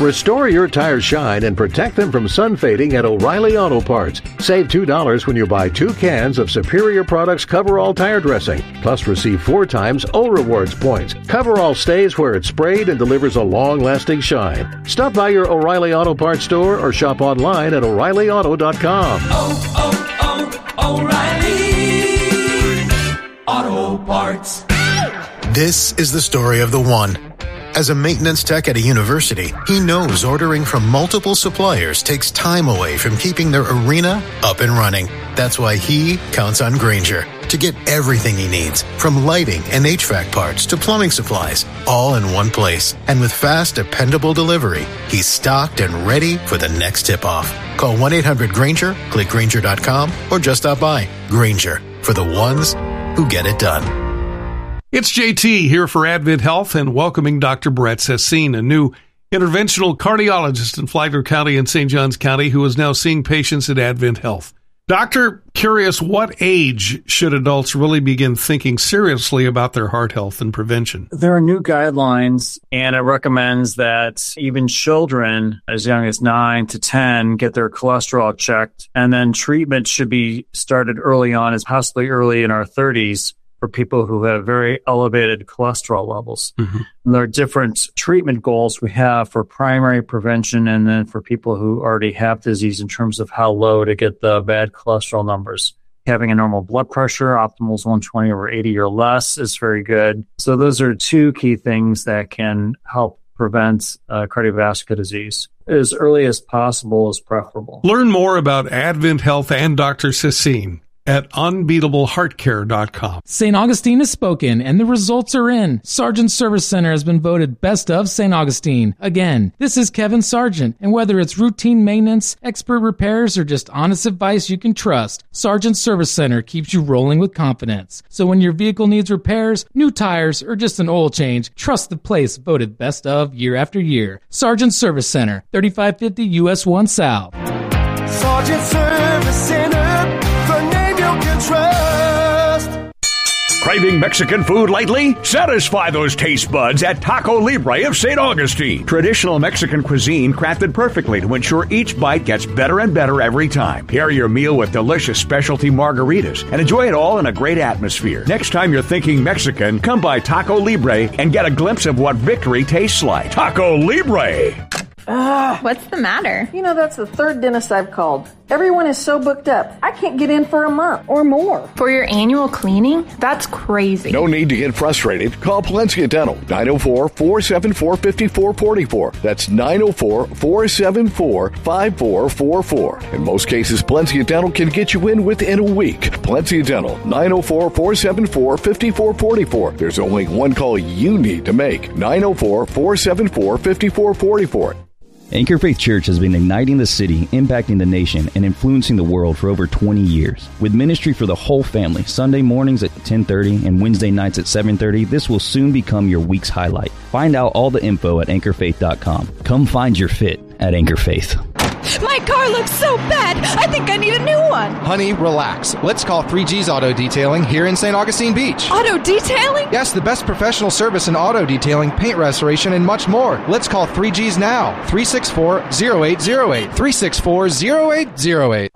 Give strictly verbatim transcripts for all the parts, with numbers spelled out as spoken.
Restore your tires' shine and protect them from sun fading at O'Reilly Auto Parts. Save two dollars when you buy two cans of Superior Products Coverall Tire Dressing. Plus, receive four times O Rewards points. Coverall stays where it's sprayed and delivers a long-lasting shine. Stop by your O'Reilly Auto Parts store or shop online at O'Reilly Auto dot com. Oh, oh, oh, O'Reilly Auto Parts. This is the story of the one. As a maintenance tech at a university, he knows ordering from multiple suppliers takes time away from keeping their arena up and running. That's why he counts on Grainger to get everything he needs, from lighting and H V A C parts to plumbing supplies, all in one place. And with fast, dependable delivery, he's stocked and ready for the next tip-off. Call one eight hundred Grainger, click Grainger dot com, or just stop by. Grainger, for the ones who get it done. It's J T here for Advent Health and welcoming Doctor Brett Sassine, a new interventional cardiologist in Flagler County and Saint Johns County who is now seeing patients at Advent Health. Doctor, curious, what age should adults really begin thinking seriously about their heart health and prevention? There are new guidelines, and it recommends that even children as young as nine to ten get their cholesterol checked, and then treatment should be started early on, as possibly early in our thirties, for people who have very elevated cholesterol levels. Mm-hmm. There are different treatment goals we have for primary prevention and then for people who already have disease in terms of how low to get the bad cholesterol numbers. Having a normal blood pressure, optimal is one twenty over eighty or less, is very good. So those are two key things that can help prevent uh, cardiovascular disease. As early as possible is preferable. Learn more about Advent Health and Doctor Sassine at unbeatable heart care dot com. Saint Augustine has spoken, and the results are in. Sargent Service Center has been voted Best of Saint Augustine. Again, this is Kevin Sargent, and whether it's routine maintenance, expert repairs, or just honest advice you can trust, Sargent Service Center keeps you rolling with confidence. So when your vehicle needs repairs, new tires, or just an oil change, trust the place voted Best of year after year. Sargent Service Center, thirty-five fifty U S one South. Sargent Service Center. Trust. Craving Mexican food lately? Satisfy those taste buds at Taco Libre of Saint Augustine. Traditional Mexican cuisine crafted perfectly to ensure each bite gets better and better every time. Pair your meal with delicious specialty margaritas and enjoy it all in a great atmosphere. Next time you're thinking Mexican, come by Taco Libre and get a glimpse of what victory tastes like. Taco Libre. Uh, What's the matter? You know, that's the third dentist I've called. Everyone is so booked up. I can't get in for a month or more. For your annual cleaning? That's crazy. No need to get frustrated. Call Palencia Dental, nine oh four, four seven four, five four four four. That's nine oh four, four seven four, five four four four. In most cases, Palencia Dental can get you in within a week. Palencia Dental, nine oh four, four seven four, five four four four. There's only one call you need to make. nine oh four, four seven four, five four four four. Anchor Faith Church has been igniting the city, impacting the nation, and influencing the world for over twenty years. With ministry for the whole family, Sunday mornings at ten thirty and Wednesday nights at seven thirty, this will soon become your week's highlight. Find out all the info at anchor faith dot com. Come find your fit at Anchor Faith. My car looks so bad. I think I need a new one. Honey, relax. Let's call three G's Auto Detailing here in Saint Augustine Beach. Auto detailing? Yes, the best professional service in auto detailing, paint restoration, and much more. Let's call three G's now. three six four, zero eight zero eight. three six four, zero eight zero eight.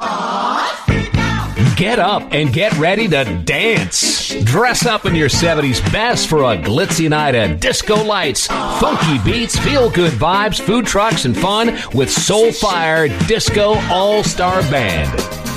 Get up and get ready to dance. Dress up in your seventies best for a glitzy night of disco lights, funky beats, feel-good vibes, food trucks, and fun with Soulfire Disco All-Star Band.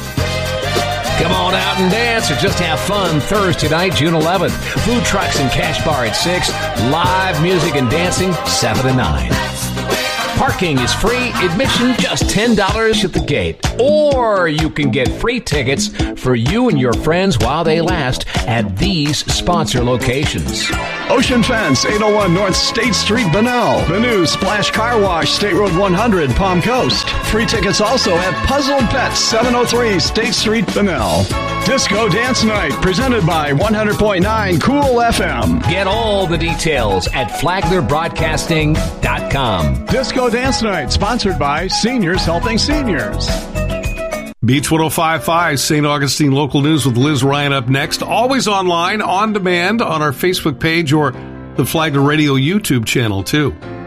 Come on out and dance or just have fun Thursday night, June eleventh. Food trucks and cash bar at six. Live music and dancing seven to nine. Parking is free, admission just ten dollars at the gate. Or you can get free tickets for you and your friends while they last at these sponsor locations. Ocean Fence, eight oh one North State Street, Bunnell. The new Splash Car Wash, State Road one hundred, Palm Coast. Free tickets also at Puzzle Pets, seven oh three State Street, Bunnell. Disco Dance Night, presented by one hundred point nine Cool F M. Get all the details at flagler broadcasting dot com. Disco Dance Night, sponsored by Seniors Helping Seniors. Beach one oh five point five, Saint Augustine Local News with Liz Ryan up next. Always online, on demand, on our Facebook page or the Flagler Radio YouTube channel, too.